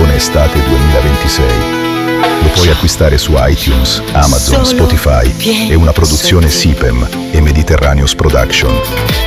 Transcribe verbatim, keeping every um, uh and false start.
Buon estate duemilaventisei. Lo puoi acquistare su iTunes, Amazon, Spotify. È una produzione Sipem e Mediterraneous Production.